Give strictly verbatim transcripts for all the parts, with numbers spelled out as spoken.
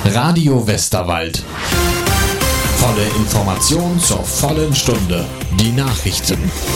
Radio Westerwald. Volle Information zur vollen Stunde. Die Nachrichten.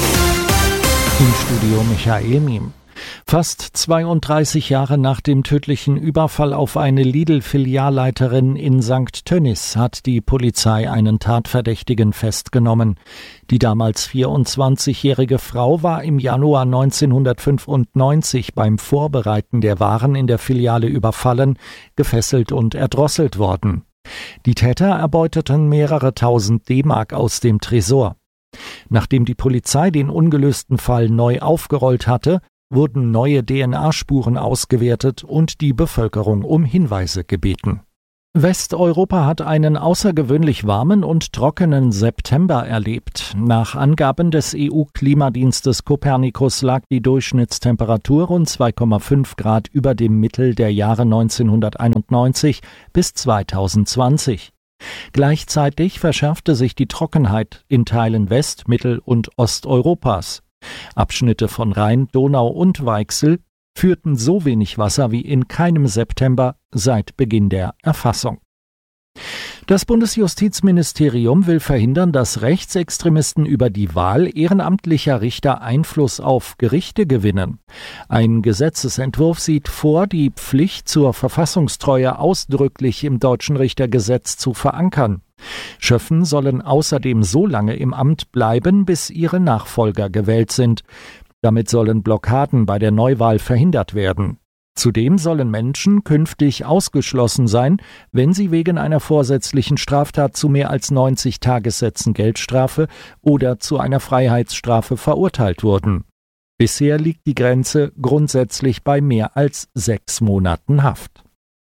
Im Studio Michael Miem. Fast zweiunddreißig Jahre nach dem tödlichen Überfall auf eine Lidl-Filialleiterin in Sankt Tönnies hat die Polizei einen Tatverdächtigen festgenommen. Die damals vierundzwanzigjährige Frau war im Januar neunzehnhundertfünfundneunzig beim Vorbereiten der Waren in der Filiale überfallen, gefesselt und erdrosselt worden. Die Täter erbeuteten mehrere tausend D-Mark aus dem Tresor. Nachdem die Polizei den ungelösten Fall neu aufgerollt hatte, wurden neue D N A-Spuren ausgewertet und die Bevölkerung um Hinweise gebeten. Westeuropa hat einen außergewöhnlich warmen und trockenen September erlebt. Nach Angaben des E U-Klimadienstes Copernicus lag die Durchschnittstemperatur rund zwei Komma fünf Grad über dem Mittel der Jahre neunzehnhunderteinundneunzig bis zweitausendzwanzig. Gleichzeitig verschärfte sich die Trockenheit in Teilen West-, Mittel- und Osteuropas. Abschnitte von Rhein, Donau und Weichsel führten so wenig Wasser wie in keinem September seit Beginn der Erfassung. Das Bundesjustizministerium will verhindern, dass Rechtsextremisten über die Wahl ehrenamtlicher Richter Einfluss auf Gerichte gewinnen. Ein Gesetzesentwurf sieht vor, die Pflicht zur Verfassungstreue ausdrücklich im deutschen Richtergesetz zu verankern. Schöffen sollen außerdem so lange im Amt bleiben, bis ihre Nachfolger gewählt sind. Damit sollen Blockaden bei der Neuwahl verhindert werden. Zudem sollen Menschen künftig ausgeschlossen sein, wenn sie wegen einer vorsätzlichen Straftat zu mehr als neunzig Tagessätzen Geldstrafe oder zu einer Freiheitsstrafe verurteilt wurden. Bisher liegt die Grenze grundsätzlich bei mehr als sechs Monaten Haft.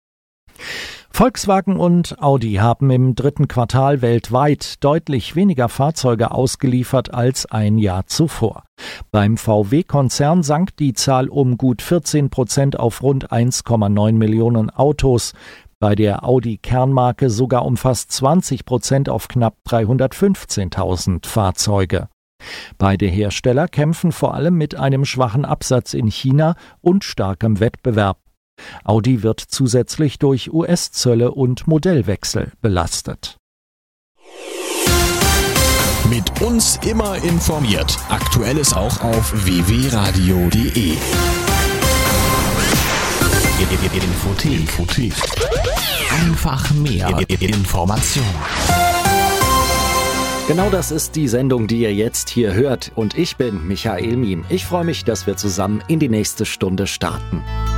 Volkswagen und Audi haben im dritten Quartal weltweit deutlich weniger Fahrzeuge ausgeliefert als ein Jahr zuvor. Beim V W-Konzern sank die Zahl um gut vierzehn Prozent auf rund eins Komma neun Millionen Autos, bei der Audi-Kernmarke sogar um fast zwanzig Prozent auf knapp dreihundertfünfzehntausend Fahrzeuge. Beide Hersteller kämpfen vor allem mit einem schwachen Absatz in China und starkem Wettbewerb. Audi wird zusätzlich durch U S-Zölle und Modellwechsel belastet. Mit uns immer informiert. Aktuelles auch auf w w w punkt radio punkt d e. Infothek. Infothek. Einfach mehr Information. Genau das ist die Sendung, die ihr jetzt hier hört. Und ich bin Michael Miem. Ich freue mich, dass wir zusammen in die nächste Stunde starten.